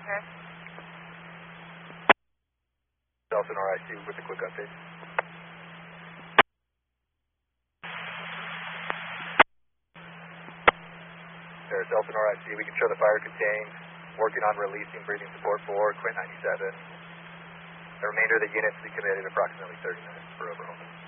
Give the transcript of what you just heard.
Okay. Elsinore IC with a quick update. There's Elsinore IC. We can show the fire contained. Working on releasing breathing support for Quint 97. The remainder of the units will be committed approximately 30 minutes for overhaul.